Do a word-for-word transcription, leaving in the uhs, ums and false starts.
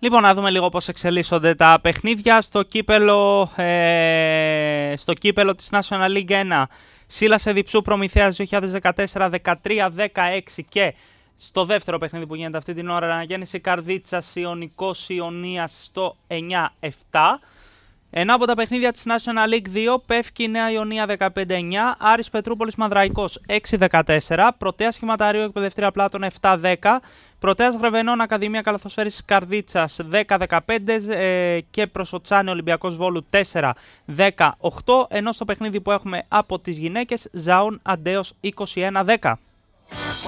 Λοιπόν, να δούμε λίγο πώς εξελίσσονται τα παιχνίδια στο κύπελο, ε, στο κύπελο της National League ένα. Σίλασε Διψού Προμηθέας δύο χιλιάδες δεκατέσσερα δεκατρία δεκαέξι και στο δεύτερο παιχνίδι που γίνεται αυτή την ώρα αναγέννηση Καρδίτσας Ιωνικός Ιωνίας στο εννιά επτά. Ένα από τα παιχνίδια της National League δύο, Πεύκη Νέα Ιωνία δεκαπέντε εννιά, Άρης Πετρούπολης Μανδραϊκός έξι δεκατέσσερα, Πρωτέας Χηματαρίου Εκπαιδευτήρια Πλάτων επτά δέκα, Πρωτέας Γρεβενών Ακαδημία Καλαθοσφαίρισης Καρδίτσας δέκα δεκαπέντε ε, και Προσοτσάνη Ολυμπιακός Βόλου τέσσερα δεκαοκτώ, ενώ στο παιχνίδι που έχουμε από τις γυναίκες Ζαούν Αντέος είκοσι ένα δέκα.